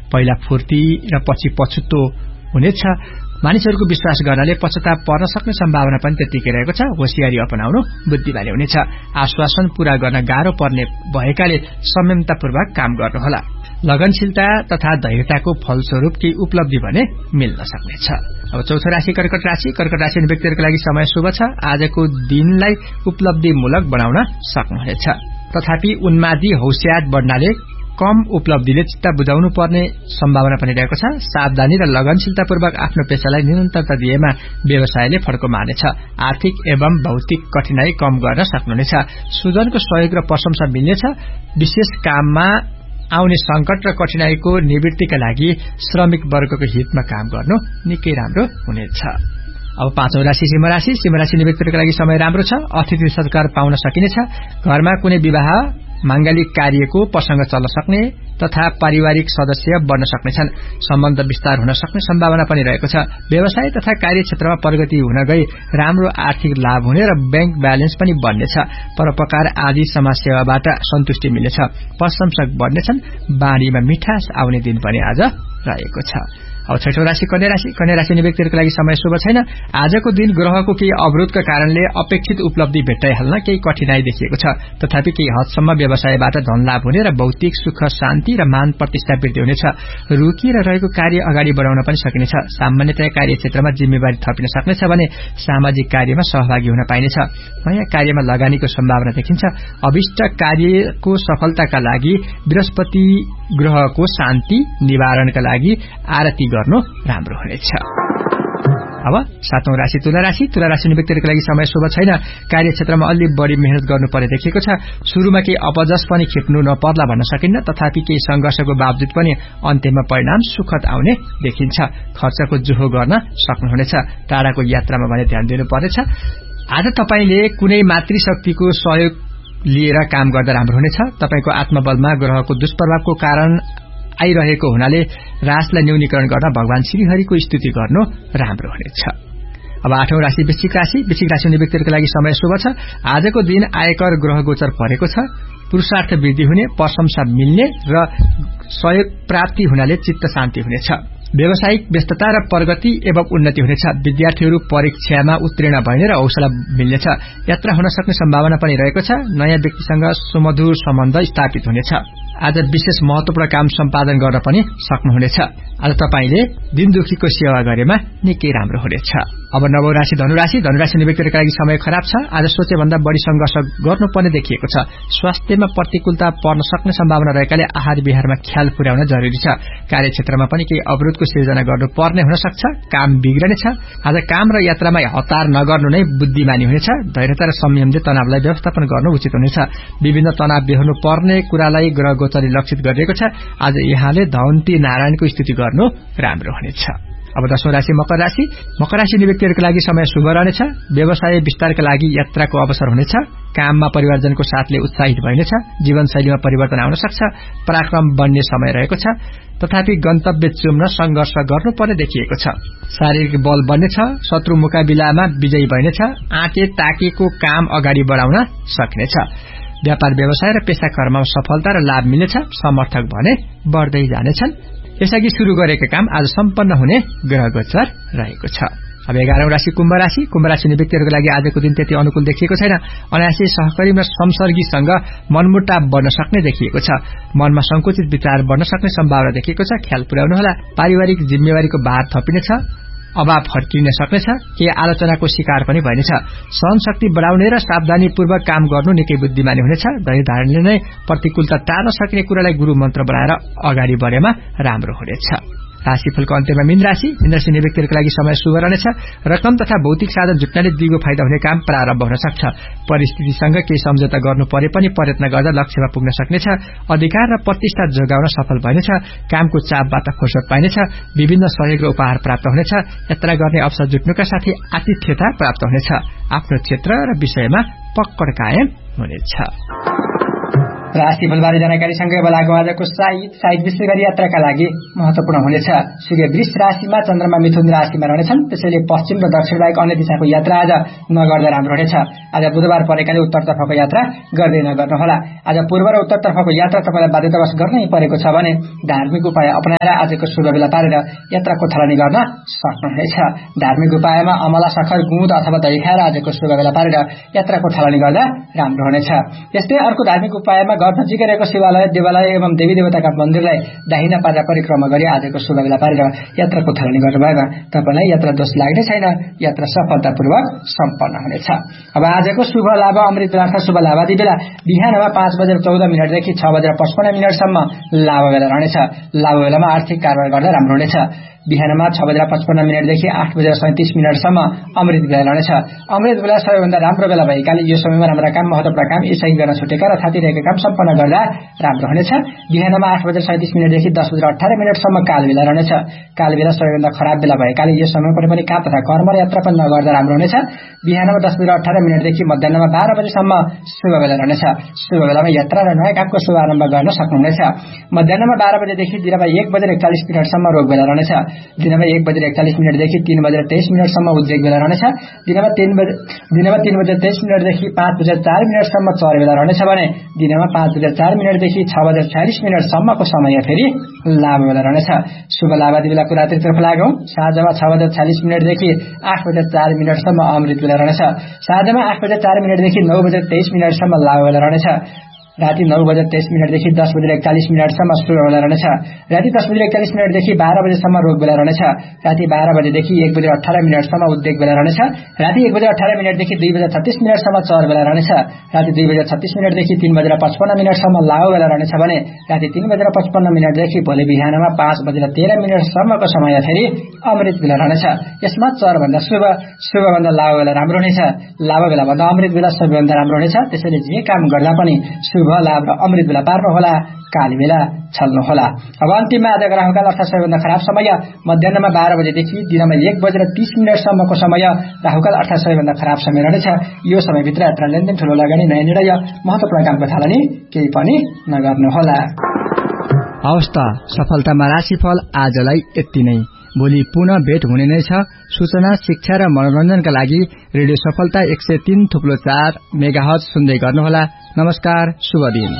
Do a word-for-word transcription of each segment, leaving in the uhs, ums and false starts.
पहिला फुर्ती र पछि पछुतो हुनेछ। मानिसहरूको विश्वास गर्नाले पश्चाताप पर्न सक्ने सम्भावना पनि त्यतिकै रहेको छ। होशियारी अपनाउनु बुद्धिमानी हुनेछ। आश्वासन पूरा गर्न गाह्रो पर्ने भएकाले संयमतापूर्वक काम गर्नुहोला। लगनशीलता तथा धैर्यताको फलस्वरूप केही उपलब्धि भने मिल्न सक्नेछ। अब चौथो राशि कर्कट राशि। कर्कट राशि व्यक्तिहरूको लागि समय शुभ छ। आजको दिनलाई उपलब्धिमूलक बनाउन सक्नुहुनेछ। तथापि उन्मादी हौसियात बढ्नाले कम उपलब्धिले चित्त बुझाउनु पर्ने सम्भावना पनि रहेको छ। सावधानी र लगनशीलतापूर्वक आफ्नो पेशालाई निरन्तरता दिएमा व्यवसायले फड्को मार्नेछ। आर्थिक एवं भौतिक कठिनाई कम गर्न सक्नुहुनेछ। सुजनको सहयोग र प्रशंसा मिल्नेछ। विशेष काममा आउने संकट र कठिनाईको निवृत्तिका लागि श्रमिक वर्गको हितमा काम गर्नु निकै राम्रो हुनेछ। अब पाँचौं राशि सिंह राशि। सिंह राशि व्यक्तिहरूको लागि समय राम्रो छ। अतिथि सत्कार पाउन सकिनेछ। घरमा कुनै विवाह मांगलिक कार्यको प्रसंग चल्न सक्ने तथा पारिवारिक सदस्य बन्न सक्नेछन्। सम्बन्ध विस्तार हुन सक्ने सम्भावना पनि रहेको छ। व्यवसाय तथा कार्यक्षेत्रमा प्रगति हुन गई राम्रो आर्थिक लाभ हुने र बैंक ब्यालेन्स पनि बढ्नेछ। परोपकार आदि समाजसेवाबाट सन्तुष्टि मिल्नेछ। प्रशंसक बढ्नेछन्। बाणीमा मिठास आउने दिन पनि आज रहेको छ। अब छैठौं राशि कन्या राशि। कन्या राशि व्यक्तिहरूको लागि समय शुभ छैन। आजको दिन ग्रहको केही अवरोधका कारणले अपेक्षित उपलब्धि भेट्टाइहाल्न केही कठिनाई देखिएको छ। तथापि केही हदसम्म व्यवसायबाट धनलाभ हुने र भौतिक सुख शान्ति र मान प्रतिष्ठा वृद्धि हुनेछ। रोकिएर रहेको कार्य अगाडि बढाउन पनि सकिनेछ। सामान्यतया कार्यक्षेत्रमा जिम्मेवारी थपिन सक्नेछ भने सामाजिक कार्यमा सहभागी हुन पाइनेछ। नयाँ कार्यमा लगानीको सम्भावना देखिन्छ। अभिष्ट कार्यको सफलताका लागि बृहस्पति ग्रहको शान्ति निवारणका लागि आरती गर्नु राम्रो हुनेछ। अब सातौं राशि तुला राशि। तुला राशि व्यक्तिहरूको लागि समय शुभ छैन। कार्यक्षेत्रमा अलि बढी मेहनत गर्नुपर्ने देखिएको छ। सुरुमा केही अपजस पनि खेप्नु नपर्ला भन्न सकिन्न। तथापि केही संघर्षको बावजुद पनि अन्त्यमा परिणाम सुखद आउने देखिन्छ। खर्चको जोहो गर्न सक्नुहुनेछ। टाढाको यात्रामा भने ध्यान दिनुपर्नेछ। आज तपाईले कुनै मातृशक्तिको सहयोग लिएर काम गर्दा राम्रो हुनेछ। तपाईको आत्मबलमा ग्रहको दुष्प्रभावको कारण आइरहेको हुनाले राशलाई न्यूनीकरण गर्न भगवान श्रीहरिको स्तुति गर्नु राम्रो हुनेछ। अब आठौं राशि वृश्चिक राशि। वृश्चिक राशि व्यक्तिहरूको लागि समय शुभ छ। आजको दिन आयकर ग्रह गोचर परेको छ। पुरुषार्थ वृद्धि हुने, प्रशंसा मिल्ने र सहयोग प्राप्ति हुनाले चित्त शान्ति हुनेछ। व्यावसायिक व्यस्तता र प्रगति एवं उन्नति हुनेछ। विद्यार्थीहरू परीक्षामा उत्तीर्ण भइने र हौसला मिल्नेछ। यात्रा हुन सक्ने सम्भावना पनि रहेको छ। नयाँ व्यक्तिसँग सुमधुर सम्बन्ध स्थापित हुनेछ। आज विशेष महत्वपूर्ण काम सम्पादन गर्न पनि सक्नुहुनेछ। आज तपाईले दिन दुखीको सेवा गरेमा निकै राम्रो हुनेछ। अब नवौं राशि धनुराशि। धनुराशि व्यक्तिहरूको लागि समय खराब छ। आज सोचे भन्दा बढी संघर्ष गर्नुपर्ने देखिएको छ। स्वास्थ्यमा प्रतिकूलता पर्न सक्ने सम्भावना रहेकाले आहार विहारमा ख्याल पुर्याउन जरुरी छ। कार्यक्षेत्रमा पनि केही अवरोधको सिर्जना गर्नुपर्ने हुन सक्छ। काम बिग्रनेछ। आज काम र यात्रामा हतार नगर्नु नै बुद्धिमानी हुनेछ। धैर्यता र संयमले तनावलाई व्यवस्थापन गर्नु उचित हुनेछ। विभिन्न तनाव बेहोर्नु पर्ने कुरालाई ग्रह गोचरले लक्षित गरिएको छ। आज यहाँले धन्वन्ती नारायणको स्तुति गर्नु राम्रो हुनेछ। अब दशौं राशि मकर राशि। मकर राशि व्यक्तिहरूको लागि समय शुभ रहनेछ। व्यवसाय विस्तारका लागि यात्राको अवसर हुनेछ। काममा परिवारजनको साथले उत्साहित भइनेछ। जीवनशैलीमा परिवर्तन आउन सक्छ। पराक्रम बढ्ने समय रहेको छ। तथापि गन्तव्य चुम्न संघर्ष गर्नुपर्ने देखिएको छ। शारीरिक बल बढ्नेछ। शत्रु मुकाबिलामा विजयी भइनेछ। आँटे ताकेको काम अगाडि बढाउन सक्नेछ। व्यापार व्यवसाय र पेशा कर्ममा सफलता र लाभ मिल्नेछ। समर्थक भने बढ्दै जानेछन्। यसअघि शुरू गरेका काम आज सम्पन्न हुने ग्रह गोचर रहेको छ। अब एघारौं राशि कुम्भ राशि। कुम्भ राशि व्यक्तिहरूको लागि आजको दिन त्यति अनुकूल देखिएको छैन। अनायासै सहकर्मी र संसर्गीसँग मनमुटाव बढ्न सक्ने देखिएको छ। मनमा संकुचित विचार बढ्न सक्ने सम्भावना देखिएको छ। ख्याल पुर्याउनुहोला। पारिवारिक जिम्मेवारीको भार थपिनेछ। अभाव फर्किन सक्नेछ। केही आलोचनाको शिकार पनि भइनेछ। सहनशक्ति बढाउने र सावधानीपूर्वक काम गर्नु निकै बुद्धिमानी हुनेछ। धैर्य धारणले नै प्रतिकूलता टार्न सक्ने कुरालाई गुरु मन्त्र बनाएर अगाडि बढेमा राम्रो हुनेछ। राशिफलको अन्त्यमा मीन राशि। मीन राशि व्यक्तिहरूको लागि समय शुभ रहनेछ। रकम तथा भौतिक साधन जुट्नाले दिगो फाइदा हुने काम प्रारम्भ हुन सक्छ। परिस्थितिसँग केही सम्झौता गर्नु परे पनि प्रयत्न गर्दा लक्ष्यमा पुग्न सक्नेछ। अधिकार र प्रतिष्ठा जोगाउन सफल भइनेछ। कामको चापबाट फुर्सद पाइनेछ। विभिन्न सहयोग र उपहार प्राप्त हुनेछ। यात्रा गर्ने अवसर जुट्नुका साथै आतिथ्यता प्राप्त हुनेछ। आफ्नो क्षेत्र र विषयमा पक्कड कायम हुनेछ। राशिफलबारे जानकारीसँगै अब लागौँ आजको साइड साइड विशेष गरी यात्राका लागि महत्वपूर्ण हुनेछ। सूर्य वृष राशिमा, चन्द्रमा मिथुन राशिमा रहनेछन्, त्यसैले पश्चिम र दक्षिण बाहेक अन्य दिशाको यात्रा आज नगर्दा राम्रो हुनेछ। आज बुधबार परेकाले उत्तरतर्फको यात्रा गर्दै नगर्नुहोला। आज पूर्व र उत्तरतर्फको यात्रा तपाईँलाई बाध्यतावश गर्नै परेको छ भने धार्मिक उपाय अपनाएर आजको शुभ बेला पारेर यात्राको थालनी गर्न सक्नुहुनेछ। धार्मिक उपायमा अमला, सखर, गुँद अथवा दही खाएर आजको शुभ बेला पारेर यात्राको थालनी गर्दा राम्रो हुनेछ। त्यस्तै अर्को धार्मिक उपायमा घर नजिकै रहेको शिवालय, देवालय एवं देवी देवताका मन्दिरलाई दाहिना पाजा परिक्रमा गरी आजको शुभ बेला पारेर यात्राको थालनी गर्नुभएमा तपाईँलाई यात्रा दोष लाग्ने छैन, यात्रा सफलतापूर्वक सम्पन्न हुनेछ। अब आजको शुभ लाभ अमृत बेला शुभ लाभादी बेला बिहानमा पाँच बजेर चौध मिनटदेखि छ बजेर पचपन्न मिनटसम्म लाभ बेला रहनेछ। लाभ बेलामा आर्थिक कारोबार गर्दा राम्रो हुनेछ। बिहानमा छ बजेर पचपन्न मिनटदेखि आठ बजेर सैंतिस मिनटसम्म अमृत बेला रहनेछ। अमृत बेला सबैभन्दा राम्रो बेला भएकाले यो समयमा राम्रा काम, महत्वपूर्ण काम यसै गर्न छुटेका र थाती रहेका काम सम्पन्न गर्दा राम्रो हुनेछ। बिहानमा आठ बजेर सैंतिस मिनटदेखि दस बजेर अठार मिनटसम्म काल बेला रहनेछ। काल बेला सबैभन्दा खराब बेला भएकाले यो समय कुनै पनि काम तथा कर्म र यात्रा पनि नगर्दा राम्रो हुनेछ। बिहानमा दस बजेर अठार मिनटदेखि मध्याहमा बाह्र बजेसम्म शुभ बेला रहनेछ। शुभ बेलामा यात्रा र नयाँ कामको शुभारम्भ गर्न सक्नुहुनेछ। मध्याहमा बाह्र बजेदेखि दिनमा एक बजेर एकचालिस मिनटसम्म रोग बेला रहनेछ। दिनमा एक बजेर एकचालिस मिनटदेखि तीन बजेर तेइस मिनटसम्म उद्वेग बेला रहनेछ। दिनमा तीन बजे दिनमा तीन बजेर तेइस मिनटदेखि पाँच बजेर चार मिनटसम्म चर बेला रहनेछ भने दिनमा पाँच बजेर चार मिनटदेखि छ बजेर छयालिस मिनटसम्मको समय फेरि लाभ बेला रहनेछ। शुभ लाभादी बेलाको रात्रितर्फ लागौँ। साँझमा छ बजेर चालिस मिनटदेखि आठ बजेर चार मिनटसम्म अमृत बेला रहनेछ। साँझमा आठ बजेर चार मिनटदेखि नौ बजेर तेइस मिनटसम्म लाभ बेला रहनेछ। राति नौ बजेर तेइस मिनटदेखि दस बजेर एकचालिस मिनटसम्म शुभ बेला रहनेछ। राति दस बजेर एकचालिस मिनटदेखि बाह्र बजेसम्म रोग बेला रहनेछ। राति बाह्र बजेदेखि एक बजेर अठार मिनटसम्म उद्वेग बेला रहनेछ। राति एक बजेर अठार मिनटदेखि दुई बजेर छत्तीस मिनटसम्म चर बेला रहनेछ। राति दुई बजेर छत्तीस मिनटदेखि तीन बजेर पचपन्न मिनटसम्म लाभ बेला रहनेछ भने राति तीन बजेर पचपन्न मिनटदेखि भोलि बिहानमा पाँच बजेर तेह्र मिनटसम्मको समय फेरि अमृत बेला रहनेछ। यसमा चरभन्दा शुभ शुभभन्दा लाभ बेला राम्रो हुनेछ। लाभ बेलाभन्दा अमृत बेला सबैभन्दा राम्रो हुनेछ। त्यसैले जे काम गर्दा पनि शुभ लाभ र अमृत बेला पार्नुहोला, काली बेला छल्नुहोला। अब अन्तिममा आजको राहुकाल अर्थात सबैभन्दा खराब समय मध्याहमा बाह्र बजेदेखि दिनमा एक बजेर तीस मिनटसम्मको समय राहुकाल अर्थात सबैभन्दा खराब समय रहनेछ। यो समयभित्र यात्रा, लेनदेन, ठूलो लगानी, नयाँ निर्णय, महत्वपूर्ण कामको थालनी केही पनि नगर्नुहोला। अवस्था सफलतामा राशिफल आजलाई यति नै। भोलि पुनः भेट हुने नै छ। सूचना, शिक्षा र मनोरञ्जनका लागि रेडियो सफलता एक सय तीन थुप्लो चार मेगाहर्ज सुन्दै गर्नुहोला। नमस्कार, शुभ दिन।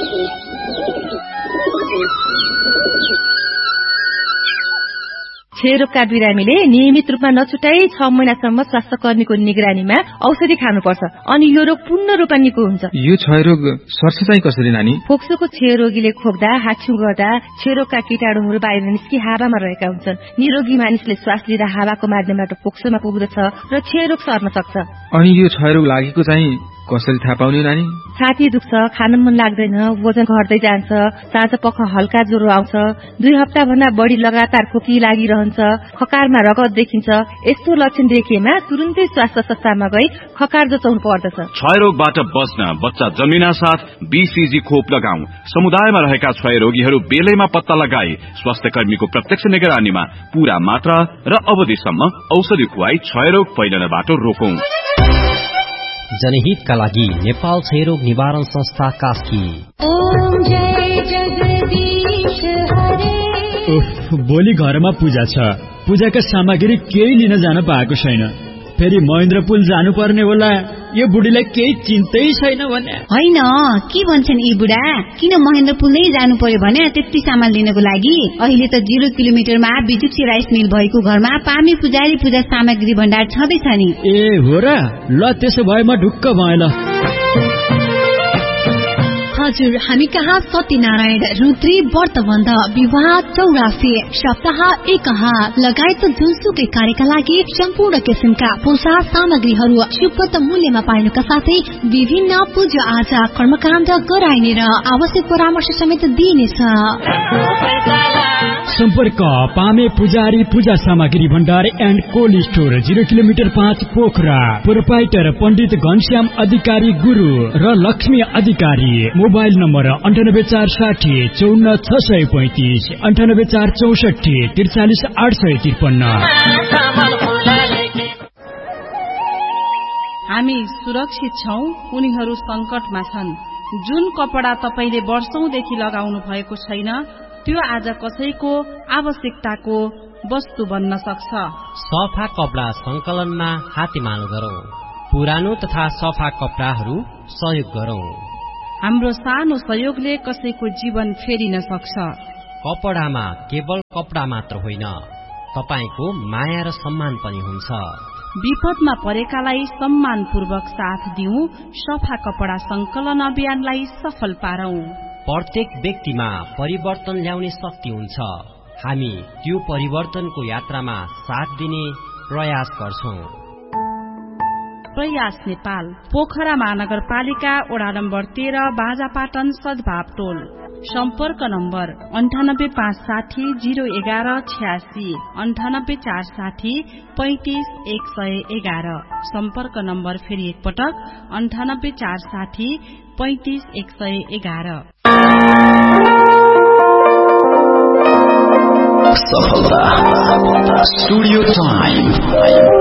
क्षयरोगका बिरामीले नियमित रूपमा नछुटाई छ महिनासम्म स्वास्थ्य कर्मीको निगरानीमा औषधि खानुपर्छ अनि यो रोग पूर्ण रूपमा निको हुन्छ। यो क्षयरोग सर्छ चाहिँ कसरी नानी? फोक्सोको क्षयरोगीले खोक्दा, हाच्छिउँ गर्दा क्षयरोगका कीटाणुहरू बाहिर निस्कि हावामा रहेका हुन्छन्। निरोगी मानिसले श्वास लिँदा हावाको माध्यमबाट फोक्सोमा पुग्दछ र क्षयरोग सर्न सक्छ। अनि यो क्षयरोग लागेको चाहिँ कसरी थाहा पाउने नानी? छाती दुख्छ, खान मन लाग्दैन, वजन घट्दै जान्छ, साँझ पख हल्का ज्वरो आउँछ, दुई हप्ता भन्दा बढी लगातार खोकी लागिरहन्छ, खकारमा रगत देखिन्छ। यस्तो लक्षण देखिएमा तुरुन्तै स्वास्थ्य संस्थामा गई खकार जचाउनु पर्दछ। क्षयरोगबाट बच्न बच्चा जन्मिना साथ बीसीजी खोप लगाऊ। समुदायमा रहेका क्षयरोगीहरू बेलैमा पत्ता लगाई स्वास्थ्य कर्मीको प्रत्यक्ष निगरानीमा पूरा मात्रा र अवधिसम्म औषधि खुवाई क्षयरोग फैलनबाट रोकौं। जनहितका लागि नेपाल क्षयरोग निवारण संस्था कास्की। ओम जय जगदीश हरे। भोलि घरमा पूजा छ। पूजाका सामग्री केही लिन जान पाएको छैन। फेरि महेन्द्रपुल जानुपर्ने होला। यो बुढीलाई केही चिन्तै छैन भने होइन। के भन्छन् यी बुढा? किन महेन्द्रपुल नै जानु पर्यो भने त्यति सामान लिनको लागि? अहिले त जिरो किलोमिटरमा बिजुक्सी राइस मिल भएको घरमा पामी पुजारी पूजा सामग्री भण्डार छँदैछ नि। ए हो र? ल त्यसो भए म ढुक्क भएँ ल। हजुर, हामी कहाँ सत्यनारायण, रुद्री, व्रतबन्ध, विवाह, चौरासी, सप्ताह एकहा लगायत जुनसुकै कार्यका लागि सम्पूर्ण किसिमका पूजा सामग्रीहरू सुपथ मूल्यमा पाइनुका साथै विभिन्न पूजा आजा कर्मकाण्ड गराइने र आवश्यक परामर्श समेत दिइनेछ। सम्पर्क पामे पुजारी पूजा सामग्री भण्डार and cold store, zero kilometre पाँच पोखरा। प्रोपाइटर पण्डित घनश्याम अधिकारी गुरु र लक्ष्मी अधिकारी। मोबाइल नम्बर अन्ठानब्बे चार साठी चौन्न छ सय पैंतिस, अन्ठानब्बे चार चौसठी त्रिचालिस आठ सय त्रिपन्न। हामी सुरक्षित छौं, उनीहरू संकटमा छन्। जुन कपडा तपाईले वर्षौंदेखि लगाउनु भएको छैन त्यो आज कसैको आवश्यकताको वस्तु बन्न सक्छ। सफा कपडा संकलनमा हातेमालो गरौं, पुरानो तथा सफा कपडाहरू सहयोग गरौं। हाम्रो सानो सहयोगले कसैको जीवन फेरिन सक्छ। कपडामा केवल कपडा मात्र होइन, तपाईको माया र सम्मान पनि हुन्छ। विपदमा परेकालाई सम्मानपूर्वक साथ दिउँ, सफा कपडा संकलन अभियानलाई सफल पारौं। प्रत्येक व्यक्तिमा परिवर्तन ल्याउने शक्ति हुन्छ। हामी त्यो परिवर्तनको यात्रामा साथ दिने प्रयास गर्छौं। प्रयास नेपाल, पोखरा महानगरपालिका, वडा नम्बर तेह्र, बाजापाटन, सद्भाव टोल। सम्पर्क नम्बर अन्ठानब्बे पाँच साठी जीरो एघार छ्यासी, अन्ठानब्बे चार साठी पैंतिस एक सय एघार। सम्पर्क नम्बर फेरि एकपटक अन्ठानब्बे चार साठी पैंतिस एक सय एघार। सफलता स्टुडियो टाइम।